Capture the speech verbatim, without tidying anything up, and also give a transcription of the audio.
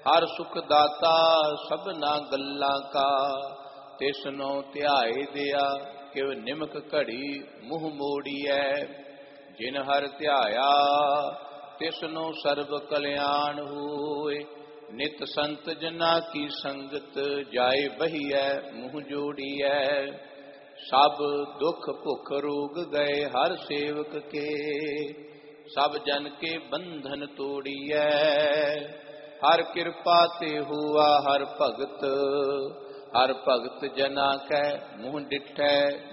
ਹਰ ਸੁਖ ਦਾਤਾ ਸਭਨਾ ਗੱਲਾਂ ਕਾ। ਤਿਸਨੋ ਧਿਆਏ ਦਿਆ ਕਿਵ ਨਿਮਕ ਘੜੀ ਮੂੰਹ ਮੋੜੀਐ। ਜਿਨ ਹਰ ਧਿਆਇਆ ਤਿਸਨੋ ਸਰਬ ਕਲਿਆਣ ਹੋਏ। ਨਿਤ ਸੰਤ ਜਨਾ ਕੀ ਸੰਗਤ ਜਾਏ ਬਹੀਐ ਮੂੰਹ ਜੋੜੀਐ। ਸਭ ਦੁਖ ਭੁਖ ਰੋਗ ਗਏ ਹਰ ਸੇਵਕ ਕੇ। ਸਭ ਜਨ ਕੇ ਬੰਧਨ ਤੋੜੀਐ। ਹਰ ਕਿਰਪਾ ਤੇ ਹੁਆ ਹਰ ਭਗਤ। ਹਰ ਭਗਤ ਜਨਾ ਕੈ ਮੂੰਹ ਡਿਠੈ